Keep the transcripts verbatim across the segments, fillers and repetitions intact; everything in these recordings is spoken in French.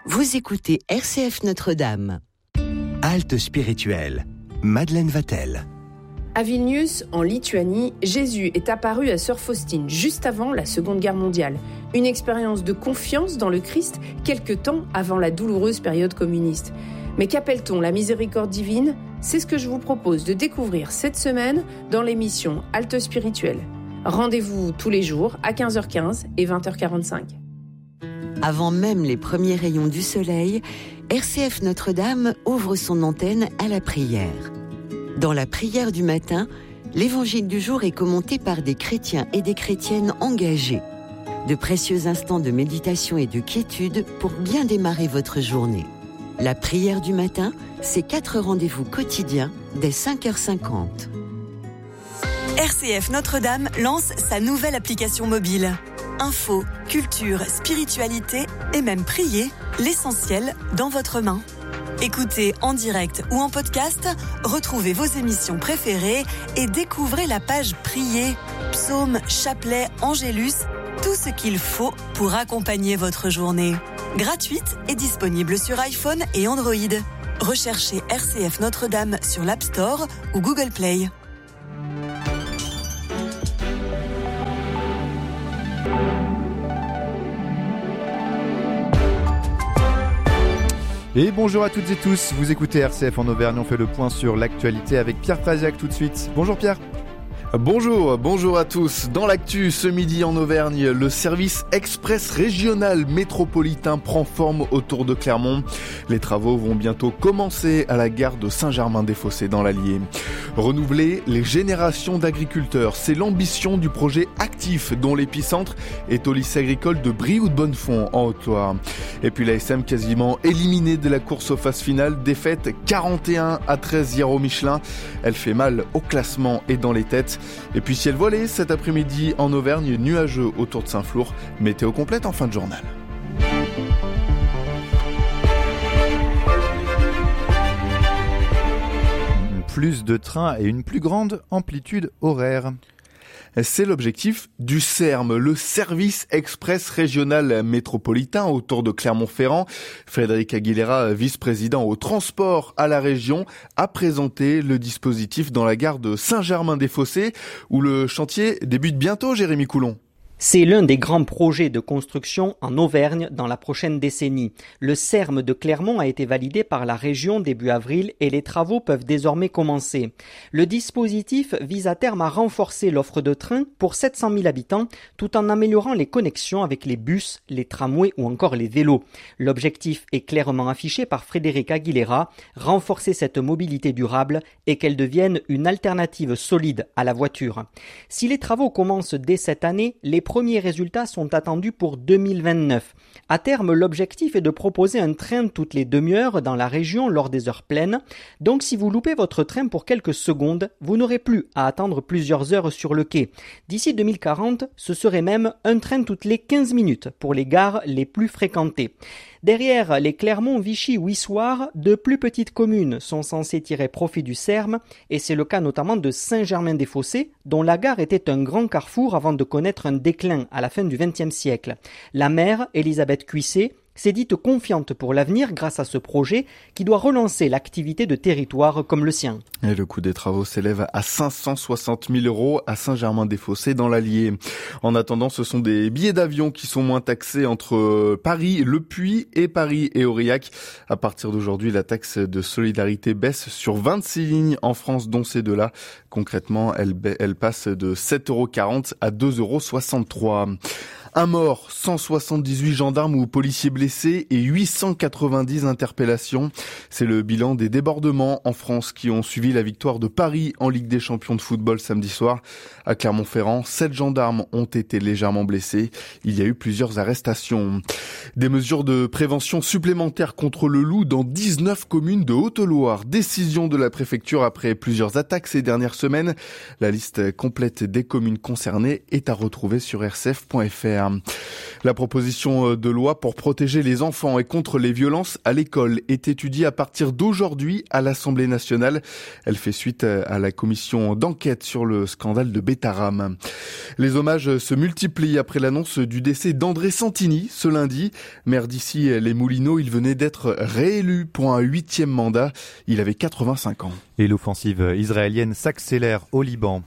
Vous écoutez R C F Notre-Dame. Halte spirituelle. Madeleine Vatel. À Vilnius, en Lituanie, Jésus est apparu à sœur Faustine juste avant la Seconde Guerre mondiale. Une expérience de confiance dans le Christ quelque temps avant la douloureuse période communiste. Mais qu'appelle-t-on la miséricorde divine ? C'est ce que je vous propose de découvrir cette semaine dans l'émission Halte spirituelle. Rendez-vous tous les jours à quinze heures quinze et vingt heures quarante-cinq. Avant même les premiers rayons du soleil, R C F Notre-Dame ouvre son antenne à la prière. Dans la prière du matin, l'évangile du jour est commenté par des chrétiens et des chrétiennes engagés. De précieux instants de méditation et de quiétude pour bien démarrer votre journée. La prière du matin, c'est quatre rendez-vous quotidiens dès cinq heures cinquante. R C F Notre-Dame lance sa nouvelle application mobile. Info, culture, spiritualité et même prier, l'essentiel dans votre main. Écoutez en direct ou en podcast, retrouvez vos émissions préférées et découvrez la page Prier, psaumes, chapelets, angélus, tout ce qu'il faut pour accompagner votre journée. Gratuite et disponible sur iPhone et Android. Recherchez R C F Notre-Dame sur l'App Store ou Google Play. Et bonjour à toutes et tous, vous écoutez R C F en Auvergne, on fait le point sur l'actualité avec Pierre Fraziac tout de suite. Bonjour Pierre. Bonjour, bonjour à tous. Dans l'actu, ce midi en Auvergne, le service express régional métropolitain prend forme autour de Clermont. Les travaux vont bientôt commencer à la gare de Saint-Germain-des-Fossés dans l'Allier. Renouveler les générations d'agriculteurs, c'est l'ambition du projet Actif dont l'épicentre est au lycée agricole de Brioude-Bonnefond en Haute-Loire. Et puis l'A S M quasiment éliminée de la course aux phases finales, défaite quarante et un à treize hier au Michelin. Elle fait mal au classement et dans les têtes. Et puis ciel voilé cet après-midi en Auvergne, nuageux autour de Saint-Flour, météo complète en fin de journal. Plus de trains et une plus grande amplitude horaire. C'est l'objectif du C E R M, le service express régional métropolitain autour de Clermont-Ferrand. Frédéric Aguilera, vice-président au transport à la région, a présenté le dispositif dans la gare de Saint-Germain-des-Fossés où le chantier débute bientôt, Jérémy Coulon. C'est l'un des grands projets de construction en Auvergne dans la prochaine décennie. Le C E R M de Clermont a été validé par la région début avril et les travaux peuvent désormais commencer. Le dispositif vise à terme à renforcer l'offre de trains pour sept cent mille habitants tout en améliorant les connexions avec les bus, les tramways ou encore les vélos. L'objectif est clairement affiché par Frédéric Aguilera, renforcer cette mobilité durable et qu'elle devienne une alternative solide à la voiture. Si les travaux commencent dès cette année, les premiers résultats sont attendus pour deux mille vingt-neuf. À terme, l'objectif est de proposer un train toutes les demi-heures dans la région lors des heures pleines. Donc si vous loupez votre train pour quelques secondes, vous n'aurez plus à attendre plusieurs heures sur le quai. D'ici deux mille quarante, ce serait même un train toutes les quinze minutes pour les gares les plus fréquentées. Derrière les Clermont, Vichy ou Issoire, de plus petites communes sont censées tirer profit du C E R M et c'est le cas notamment de Saint-Germain-des-Fossés dont la gare était un grand carrefour avant de connaître un déclin à la fin du vingtième siècle. La maire, Elisabeth Cuisset, s'est dite confiante pour l'avenir grâce à ce projet qui doit relancer l'activité de territoire comme le sien. Et le coût des travaux s'élève à cinq cent soixante mille euros à Saint-Germain-des-Fossés dans l'Allier. En attendant, ce sont des billets d'avion qui sont moins taxés entre Paris, Le Puy et Paris et Aurillac. À partir d'aujourd'hui, la taxe de solidarité baisse sur vingt-six lignes en France, dont ces deux-là. Concrètement, elle, elle passe de sept euros quarante à deux euros soixante-trois. Un mort, cent soixante-dix-huit gendarmes ou policiers blessés et huit cent quatre-vingt-dix interpellations. C'est le bilan des débordements en France qui ont suivi la victoire de Paris en Ligue des champions de football samedi soir. À Clermont-Ferrand, sept gendarmes ont été légèrement blessés. Il y a eu plusieurs arrestations. Des mesures de prévention supplémentaires contre le loup dans dix-neuf communes de Haute-Loire. Décision de la préfecture après plusieurs attaques ces dernières semaines. La liste complète des communes concernées est à retrouver sur r c f point f r. R. La proposition de loi pour protéger les enfants et contre les violences à l'école est étudiée à partir d'aujourd'hui à l'Assemblée nationale. Elle fait suite à la commission d'enquête sur le scandale de Betaram. Les hommages se multiplient après l'annonce du décès d'André Santini ce lundi. Maire d'ici les Moulineaux, il venait d'être réélu pour un huitième mandat. Il avait quatre-vingt-cinq ans. Et l'offensive israélienne s'accélère au Liban.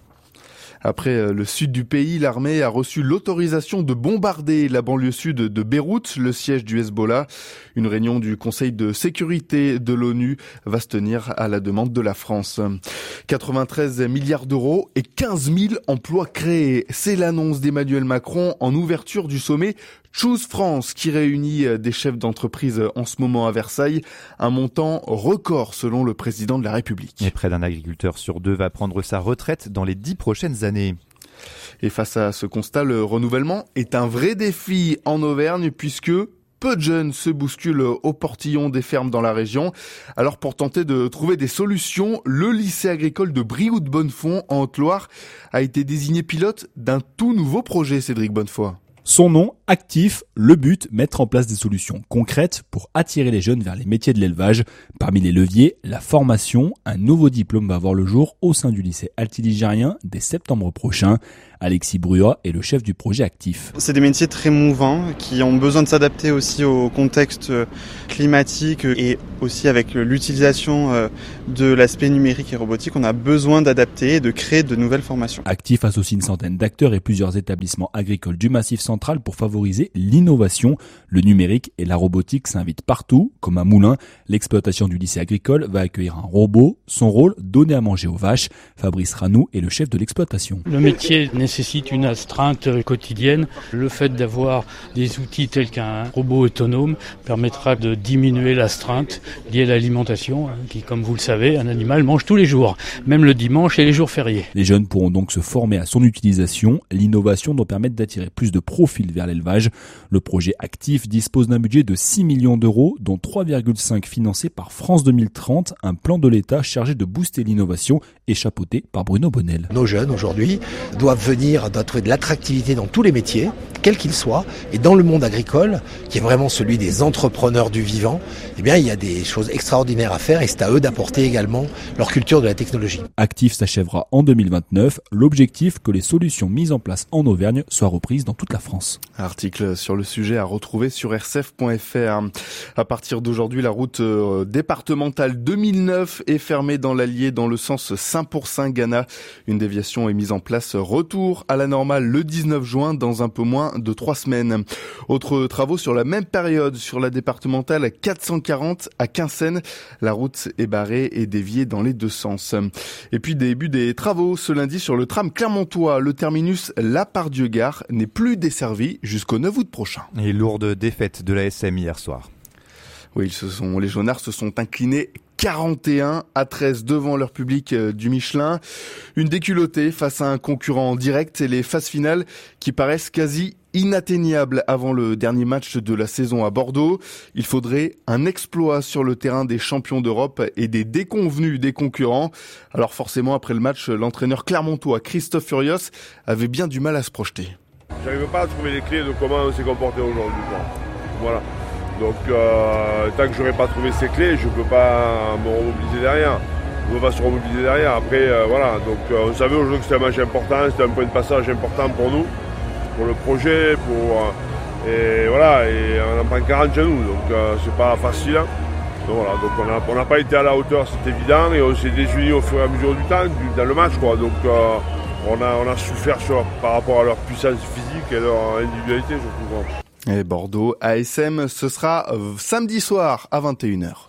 Après le sud du pays, l'armée a reçu l'autorisation de bombarder la banlieue sud de Beyrouth, le siège du Hezbollah. Une réunion du Conseil de sécurité de l'ONU va se tenir à la demande de la France. quatre-vingt-treize milliards d'euros et quinze mille emplois créés. C'est l'annonce d'Emmanuel Macron en ouverture du sommet Choose France qui réunit des chefs d'entreprise en ce moment à Versailles. Un montant record selon le président de la République. Et près d'un agriculteur sur deux va prendre sa retraite dans les dix prochaines années. Et face à ce constat, le renouvellement est un vrai défi en Auvergne puisque peu de jeunes se bousculent au portillon des fermes dans la région. Alors pour tenter de trouver des solutions, le lycée agricole de Brioude-Bonnefond en Haute-Loire a été désigné pilote d'un tout nouveau projet, Cédric Bonnefoy. Son nom, Actif, le but, mettre en place des solutions concrètes pour attirer les jeunes vers les métiers de l'élevage. Parmi les leviers, la formation. Un nouveau diplôme va voir le jour au sein du lycée altiligérien dès septembre prochain. Alexis Bruat est le chef du projet Actif. C'est des métiers très mouvants qui ont besoin de s'adapter aussi au contexte climatique et aussi avec l'utilisation de l'aspect numérique et robotique. On a besoin d'adapter et de créer de nouvelles formations. Actif associe une centaine d'acteurs et plusieurs établissements agricoles du Massif central pour favoriser l'innovation. Le numérique et la robotique s'invitent partout, comme à Moulins. L'exploitation du lycée agricole va accueillir un robot. Son rôle, donner à manger aux vaches. Fabrice Ranou est le chef de l'exploitation. Le métier nécessite une astreinte quotidienne. Le fait d'avoir des outils tels qu'un robot autonome permettra de diminuer l'astreinte liée à l'alimentation, qui, comme vous le savez, un animal mange tous les jours, même le dimanche et les jours fériés. Les jeunes pourront donc se former à son utilisation. L'innovation doit permettre d'attirer plus de profils vers l'élevage. Le projet Actif dispose d'un budget de six millions d'euros, dont trois virgule cinq financés par France deux mille trente, un plan de l'État chargé de booster l'innovation et chapeauté par Bruno Bonnel. Nos jeunes aujourd'hui doivent venir, doivent trouver de l'attractivité dans tous les métiers, quels qu'ils soient, et dans le monde agricole, qui est vraiment celui des entrepreneurs du vivant, eh bien il y a des choses extraordinaires à faire et c'est à eux d'apporter également leur culture de la technologie. Actif s'achèvera en deux mille vingt-neuf. L'objectif, que les solutions mises en place en Auvergne soient reprises dans toute la France. Article sur le sujet à retrouver sur r c f point f r. À partir d'aujourd'hui, la route départementale deux mille neuf est fermée dans l'Allier dans le sens Saint-Pourçain-Ghana. Une déviation est mise en place. Retour à la normale le dix-neuf juin dans un peu moins de trois semaines. Autres travaux sur la même période sur la départementale quatre cent quarante à Quinssaines. La route est barrée et déviée dans les deux sens. Et puis début des travaux ce lundi sur le tram clermontois. Le terminus La Part-Dieu-Gare n'est plus desservi jusqu'au neuf août prochain. Et lourde défaite de la S M hier soir. Oui, ils se sont, les Jaunards se sont inclinés quarante et un à treize devant leur public du Michelin. Une déculottée face à un concurrent direct et les phases finales qui paraissent quasi inatteignables avant le dernier match de la saison à Bordeaux. Il faudrait un exploit sur le terrain des champions d'Europe et des déconvenus des concurrents. Alors forcément, après le match, l'entraîneur clermontois Christophe Furios avait bien du mal à se projeter. J'arrive pas à trouver les clés de comment on s'est comporté aujourd'hui. Voilà. Donc euh, tant que je n'aurai pas trouvé ces clés, je ne peux pas me remobiliser derrière. On ne peut pas se remobiliser derrière. Après, euh, voilà. Donc euh, on savait aujourd'hui que c'était un match important, c'était un point de passage important pour nous, pour le projet, pour euh, et voilà. Et on en prend quarante chez nous, donc euh, c'est pas facile. Hein. Donc voilà. Donc on n'a pas été à la hauteur, c'est évident, et on s'est désuni au fur et à mesure du temps, du, dans le match, quoi. Donc euh, on a on a souffert sur, par rapport à leur puissance physique et leur individualité, surtout. Quoi. Et Bordeaux A S M, ce sera samedi soir à vingt et une heures.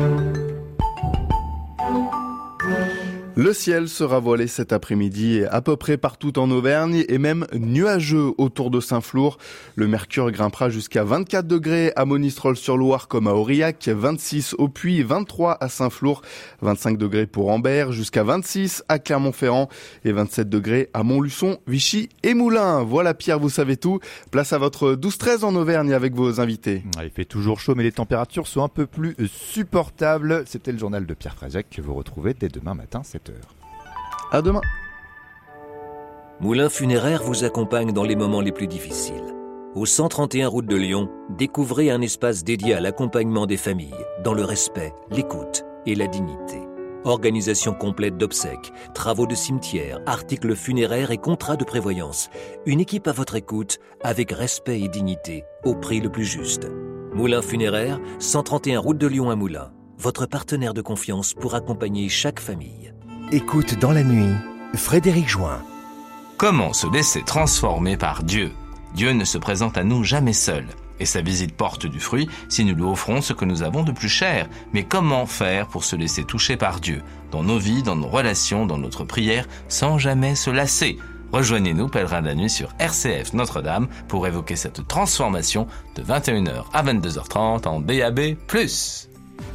Le ciel sera voilé cet après-midi à peu près partout en Auvergne et même nuageux autour de Saint-Flour. Le mercure grimpera jusqu'à vingt-quatre degrés à Monistrol-sur-Loire comme à Aurillac, vingt-six au Puy, vingt-trois à Saint-Flour, vingt-cinq degrés pour Ambert, jusqu'à vingt-six à Clermont-Ferrand et vingt-sept degrés à Montluçon, Vichy et Moulins. Voilà Pierre, vous savez tout. Place à votre douze treize en Auvergne avec vos invités. Il fait toujours chaud mais les températures sont un peu plus supportables. C'était le journal de Pierre Fraziac que vous retrouvez dès demain matin sept heures. À demain. Moulins Funéraires vous accompagne dans les moments les plus difficiles. Au cent trente et un route de Lyon, découvrez un espace dédié à l'accompagnement des familles, dans le respect, l'écoute et la dignité. Organisation complète d'obsèques, travaux de cimetière, articles funéraires et contrats de prévoyance. Une équipe à votre écoute, avec respect et dignité, au prix le plus juste. Moulin Funéraire, cent trente et un route de Lyon à Moulins. Votre partenaire de confiance pour accompagner chaque famille. Écoute dans la nuit, Frédéric Join. Comment se laisser transformer par Dieu ? Dieu ne se présente à nous jamais seul. Et sa visite porte du fruit si nous lui offrons ce que nous avons de plus cher. Mais comment faire pour se laisser toucher par Dieu, dans nos vies, dans nos relations, dans notre prière, sans jamais se lasser ? Rejoignez-nous, pèlerins de la nuit, sur R C F Notre-Dame pour évoquer cette transformation de vingt et une heures à vingt-deux heures trente en D A B plus.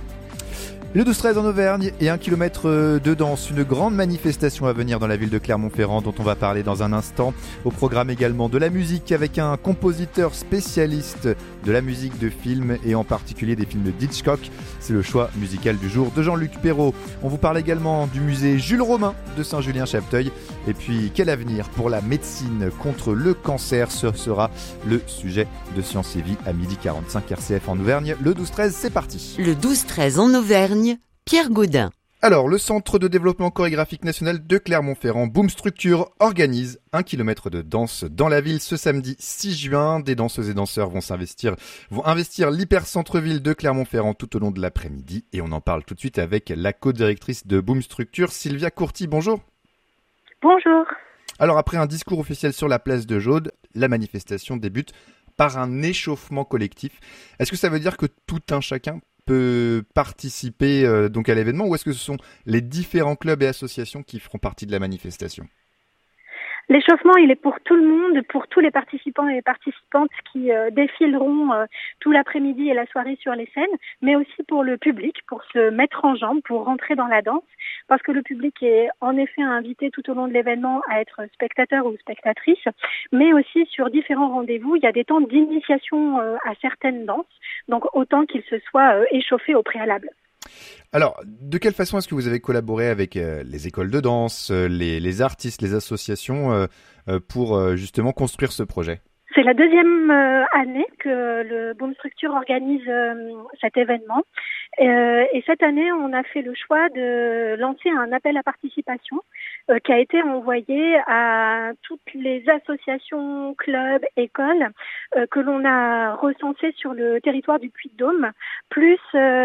Le douze treize en Auvergne et un kilomètre de danse, une grande manifestation à venir dans la ville de Clermont-Ferrand dont on va parler dans un instant. Au programme également de la musique avec un compositeur spécialiste de la musique de films et en particulier des films d'Hitchcock. C'est le choix musical du jour de Jean-Luc Perrault. On vous parle également du musée Jules Romain de Saint-Julien-Chapteuil. Et puis quel avenir pour la médecine contre le cancer, ce sera le sujet de Sciences et Vie à midi quarante-cinq R C F en Auvergne. Le douze treize, c'est parti. Le douze treize en Auvergne, Pierre Gaudin. Alors, le Centre de développement chorégraphique national de Clermont-Ferrand, Boom Structure, organise un kilomètre de danse dans la ville ce samedi six juin. Des danseuses et danseurs vont s'investir, vont investir l'hyper-centre-ville de Clermont-Ferrand tout au long de l'après-midi. Et on en parle tout de suite avec la co-directrice de Boom Structure, Sylvia Courty. Bonjour. Bonjour. Alors, après un discours officiel sur la place de Jaude, la manifestation débute par un échauffement collectif. Est-ce que ça veut dire que tout un chacun peut participer euh, donc à l'événement, ou est-ce que ce sont les différents clubs et associations qui feront partie de la manifestation ? L'échauffement, il est pour tout le monde, pour tous les participants et les participantes qui euh, défileront euh, tout l'après-midi et la soirée sur les scènes, mais aussi pour le public, pour se mettre en jambes, pour rentrer dans la danse, parce que le public est en effet invité tout au long de l'événement à être spectateur ou spectatrice, mais aussi sur différents rendez-vous, il y a des temps d'initiation euh, à certaines danses, donc autant qu'ils se soient euh, échauffés au préalable. Alors, de quelle façon est-ce que vous avez collaboré avec euh, les écoles de danse, euh, les, les artistes, les associations euh, euh, pour euh, justement construire ce projet ? C'est la deuxième euh, année que le Boom Structure organise euh, cet événement. Euh, et cette année, on a fait le choix de lancer un appel à participation euh, qui a été envoyé à toutes les associations, clubs, écoles euh, que l'on a recensées sur le territoire du Puy-de-Dôme. Plus,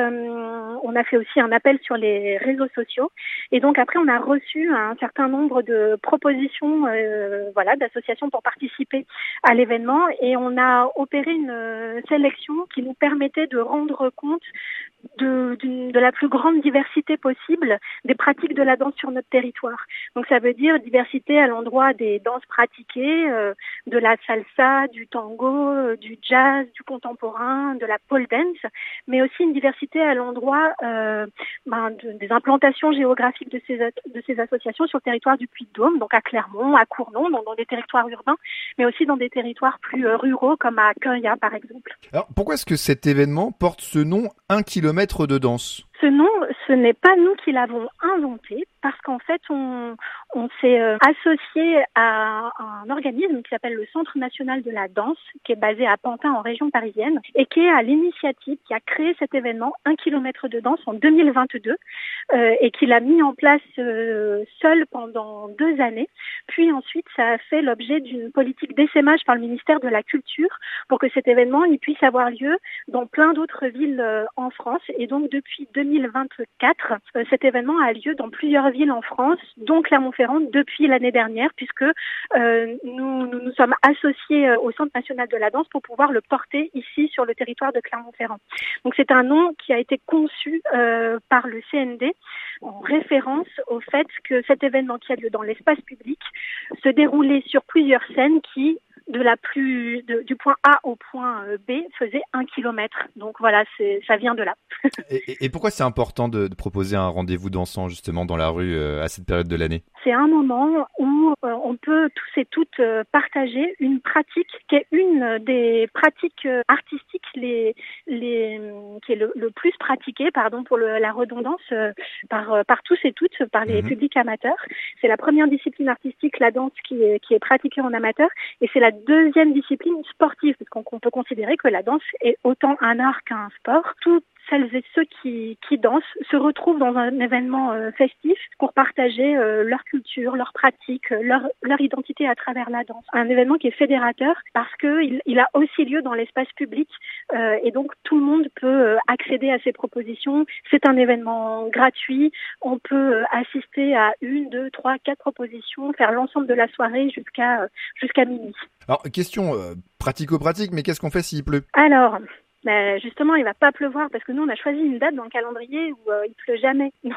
euh, on a fait aussi un appel sur les réseaux sociaux. Et donc après, on a reçu un certain nombre de propositions, euh, voilà, d'associations pour participer à l'événement. Et on a opéré une sélection qui nous permettait de rendre compte De, de, de la plus grande diversité possible des pratiques de la danse sur notre territoire. Donc ça veut dire diversité à l'endroit des danses pratiquées, euh, de la salsa, du tango, euh, du jazz, du contemporain, de la pole dance, mais aussi une diversité à l'endroit euh, ben, de, des implantations géographiques de ces, de ces associations sur le territoire du Puy-de-Dôme, donc à Clermont, à Cournon, donc dans des territoires urbains, mais aussi dans des territoires plus euh, ruraux comme à Cueillat par exemple. Alors pourquoi est-ce que cet événement porte ce nom, un kilomètre de danse ? Ce nom, ce n'est pas nous qui l'avons inventé, parce qu'en fait, on, on s'est euh, associé à un organisme qui s'appelle le Centre national de la danse, qui est basé à Pantin, en région parisienne, et qui est à l'initiative, qui a créé cet événement, un kilomètre de danse, en deux mille vingt-deux, euh, et qui l'a mis en place euh, seul pendant deux années. Puis ensuite, ça a fait l'objet d'une politique d'essaimage par le ministère de la Culture, pour que cet événement il puisse avoir lieu dans plein d'autres villes euh, en France. Et donc, depuis deux mille vingt-quatre, euh, cet événement a lieu dans plusieurs villes en France, dont Clermont-Ferrand depuis l'année dernière, puisque euh, nous, nous nous sommes associés euh, au Centre national de la danse pour pouvoir le porter ici sur le territoire de Clermont-Ferrand. Donc c'est un nom qui a été conçu euh, par le C N D en référence au fait que cet événement qui a lieu dans l'espace public se déroulait sur plusieurs scènes qui, de la plus de, du point A au point B, faisait un kilomètre. Donc voilà, c'est, ça vient de là. et, et pourquoi c'est important de, de proposer un rendez-vous dansant justement dans la rue euh, à cette période de l'année ? C'est un moment où euh, on peut tous et toutes euh, partager une pratique qui est une des pratiques euh, artistiques les, les, qui qui est le, le plus pratiqué, pardon pour le, la redondance, euh, par, euh, par tous et toutes, par les mmh. publics amateurs. C'est la première discipline artistique, la danse, qui est, qui est pratiquée en amateur, et c'est la deuxième discipline sportive, parce qu'on, qu'on peut considérer que la danse est autant un art qu'un sport. Toutes celles et ceux qui, qui dansent se retrouvent dans un événement euh, festif pour partager euh, leur culture, leur pratique, leur, leur identité à travers la danse. Un événement qui est fédérateur parce qu'il il a aussi lieu dans l'espace public euh, et donc tout le monde peut euh, accéder à ces propositions. C'est un événement gratuit. On peut euh, assister à une, deux, trois, quatre propositions, faire l'ensemble de la soirée jusqu'à, euh, jusqu'à minuit. Alors, question euh, pratico-pratique, mais qu'est-ce qu'on fait s'il pleut ? Alors... Ben justement, il va pas pleuvoir parce que nous, on a choisi une date dans le calendrier où euh, il pleut jamais. Non.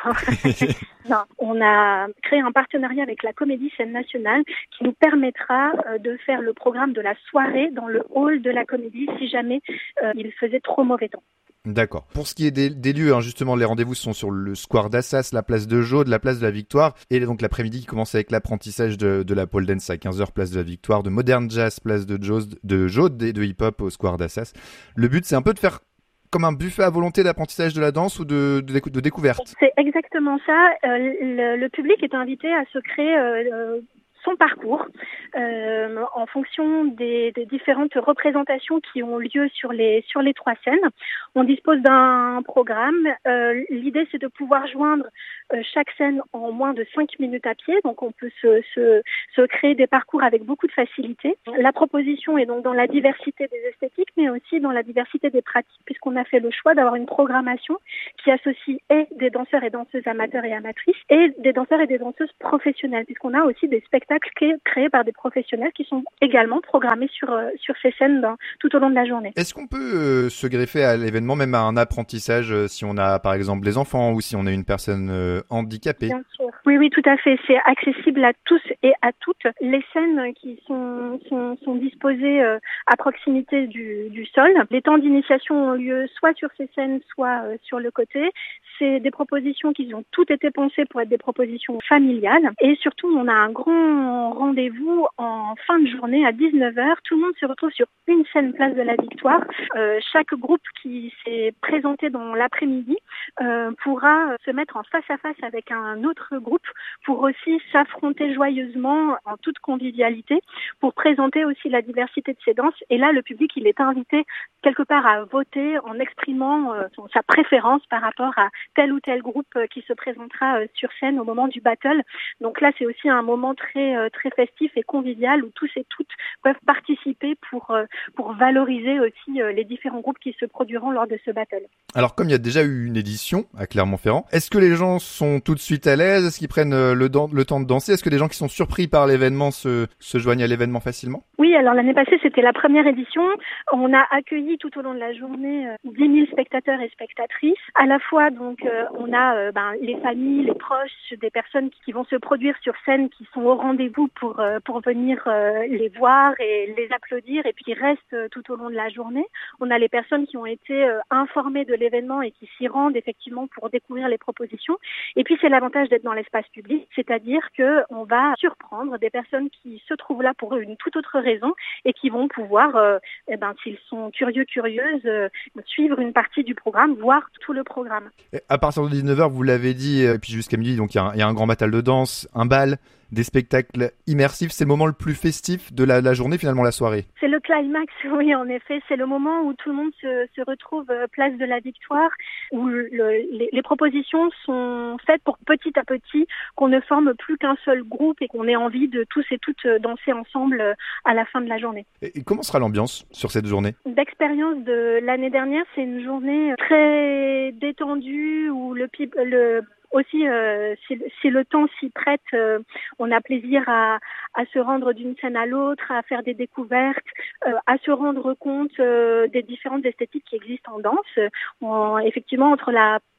non, on a créé un partenariat avec la Comédie Scène Nationale qui nous permettra euh, de faire le programme de la soirée dans le hall de la Comédie si jamais euh, il faisait trop mauvais temps. D'accord. Pour ce qui est des, des lieux, hein, justement, les rendez-vous sont sur le square d'Assas, la place de Jaude, la place de la Victoire, et donc l'après-midi qui commence avec l'apprentissage de, de la pole dance à quinze heures, place de la Victoire, de modern jazz, place de Jaude, de Jaude et de hip-hop au square d'Assas. Le but, c'est un peu de faire comme un buffet à volonté d'apprentissage de la danse ou de, de, de découverte. C'est exactement ça. Euh, le, le public est invité à se créer euh, son parcours euh, en fonction des, des différentes représentations qui ont lieu sur les sur les trois scènes. On dispose d'un programme. Euh, l'idée, c'est de pouvoir joindre euh, chaque scène en moins de cinq minutes à pied. Donc, on peut se, se, se créer des parcours avec beaucoup de facilité. La proposition est donc dans la diversité des esthétiques, mais aussi dans la diversité des pratiques, puisqu'on a fait le choix d'avoir une programmation qui associe et des danseurs et danseuses amateurs et amatrices et des danseurs et des danseuses professionnelles, puisqu'on a aussi des spectacles créés par des professionnels qui sont également programmés sur, euh, sur ces scènes dans, tout au long de la journée. Est-ce qu'on peut euh, se greffer à l'événement, même à un apprentissage, euh, si on a par exemple des enfants ou si on est une personne euh, handicapée ? Bien sûr. Oui, oui, tout à fait. C'est accessible à tous et à toutes. Les scènes qui sont, sont, sont disposées euh, à proximité du, du sol. Les temps d'initiation ont lieu soit sur ces scènes, soit euh, sur le côté. C'est des propositions qui ont toutes été pensées pour être des propositions familiales. Et surtout, on a un grand rendez-vous en fin de journée à dix-neuf heures. Tout le monde se retrouve sur une scène place de la Victoire. Euh, chaque groupe qui s'est présenté dans l'après-midi euh, pourra se mettre en face à face avec un autre groupe pour aussi s'affronter joyeusement en toute convivialité, pour présenter aussi la diversité de ces danses. Et là, le public, il est invité quelque part à voter en exprimant euh, son, sa préférence par rapport à tel ou tel groupe euh, qui se présentera euh, sur scène au moment du battle. Donc là, c'est aussi un moment très euh, très festif et convivial où tous et toutes peuvent participer pour euh, pour valoriser aussi euh, les différents groupes qui se produiront lors de ce battle. Alors, comme il y a déjà eu une édition à Clermont-Ferrand, est-ce que les gens sont tout de suite à l'aise ? Est-ce qu'ils prennent le, dan- le temps de danser ? Est-ce que les gens qui sont surpris par l'événement se, se joignent à l'événement facilement ? Oui, alors l'année passée, c'était la première édition. On a accueilli tout au long de la journée euh, dix mille spectateurs et spectatrices. À la fois, donc, euh, on a euh, ben, les familles, les proches, des personnes qui, qui vont se produire sur scène, qui sont au rendez-vous pour euh, pour venir euh, les voir et les applaudir, et puis restent euh, tout au long de la journée. On a les personnes qui ont été euh, informées de l'événement et qui s'y rendent effectivement pour découvrir les propositions. Et puis, c'est l'avantage d'être dans l'espace public, c'est-à-dire que on va surprendre des personnes qui se trouvent là pour une toute autre raison et qui vont pouvoir, euh, eh ben, s'ils sont curieux, curieuses, euh, suivre une partie du programme, voir tout le programme. Et à partir de dix-neuf heures, vous l'avez dit, et puis jusqu'à midi, donc il y, y a un grand matal de danse, un bal, des spectacles immersifs. C'est le moment le plus festif de la, la journée, finalement, la soirée. C'est le climax, oui, en effet. C'est le moment où tout le monde se, se retrouve place de la Victoire, où le, les, les propositions sont faites pour petit à petit qu'on ne forme plus qu'un seul groupe et qu'on ait envie de tous et toutes danser ensemble à la fin de la journée. Et comment sera l'ambiance sur cette journée ? D'expérience de l'année dernière, c'est une journée très détendue où le, le Aussi, euh, si, si le temps s'y prête, euh, on a plaisir à, à se rendre d'une scène à l'autre, à faire des découvertes, euh, à se rendre compte euh, des différentes esthétiques qui existent en danse. On, effectivement, entre la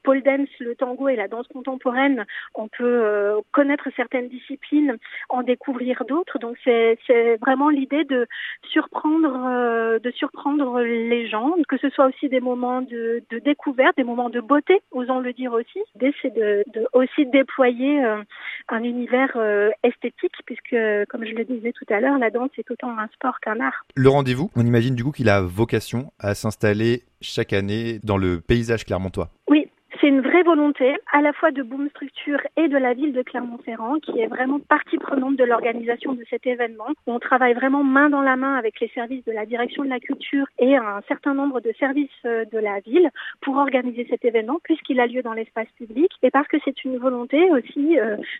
pole dance, le tango et la danse contemporaine, on peut euh, connaître certaines disciplines, en découvrir d'autres. Donc c'est, c'est vraiment l'idée de surprendre, euh, de surprendre les gens, que ce soit aussi des moments de, de découverte, des moments de beauté, osons le dire aussi. L'idée c'est de, de aussi déployer euh, un univers euh, esthétique, puisque comme je le disais tout à l'heure, la danse est autant un sport qu'un art. Le rendez-vous, on imagine du coup qu'il a vocation à s'installer chaque année dans le paysage clermontois. Oui. C'est une vraie volonté, à la fois de Boom Structure et de la ville de Clermont-Ferrand, qui est vraiment partie prenante de l'organisation de cet événement. On travaille vraiment main dans la main avec les services de la direction de la culture et un certain nombre de services de la ville pour organiser cet événement, puisqu'il a lieu dans l'espace public, et parce que c'est une volonté aussi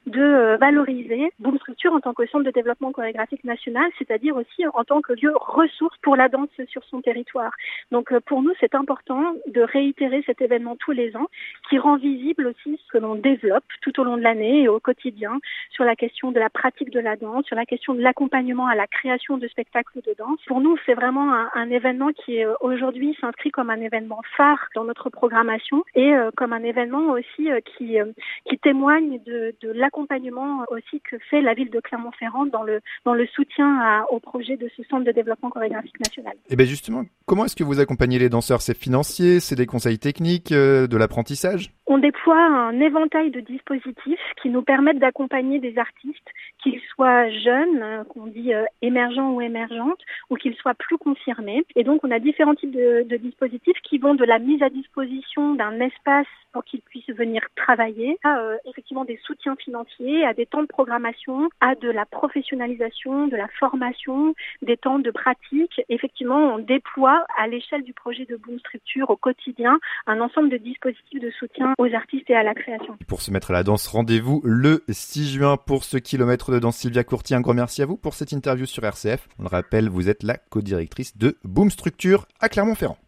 de valoriser Boom Structure en tant que centre de développement chorégraphique national, c'est-à-dire aussi en tant que lieu ressource pour la danse sur son territoire. Donc pour nous, c'est important de réitérer cet événement tous les ans, qui rend visible aussi ce que l'on développe tout au long de l'année et au quotidien sur la question de la pratique de la danse, sur la question de l'accompagnement à la création de spectacles de danse. Pour nous, c'est vraiment un, un événement qui euh, aujourd'hui s'inscrit comme un événement phare dans notre programmation et euh, comme un événement aussi euh, qui, euh, qui témoigne de, de l'accompagnement aussi que fait la ville de Clermont-Ferrand dans le, dans le soutien à, au projet de ce centre de développement chorégraphique national. Et bien justement, comment est-ce que vous accompagnez les danseurs ? C'est financier, c'est des conseils techniques, euh, de l'apprentissage ? On déploie un éventail de dispositifs qui nous permettent d'accompagner des artistes, qu'ils soient jeunes, qu'on dit euh, émergents ou émergentes, ou qu'ils soient plus confirmés. Et donc, on a différents types de, de dispositifs qui vont de la mise à disposition d'un espace pour qu'ils puissent venir travailler, à euh, effectivement des soutiens financiers, à des temps de programmation, à de la professionnalisation, de la formation, des temps de pratique. Effectivement, on déploie à l'échelle du projet de Boom Structure au quotidien un ensemble de dispositifs de soutien aux artistes et à la création. Pour se mettre à la danse, rendez-vous le six juin pour ce kilomètre de danse. Sylvia Courtier, un grand merci à vous pour cette interview sur R C F. On le rappelle, vous êtes la co-directrice de Boom Structure à Clermont-Ferrand.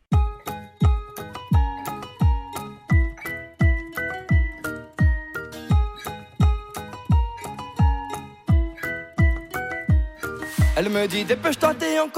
Elle me dit dépêche-toi, t'es encore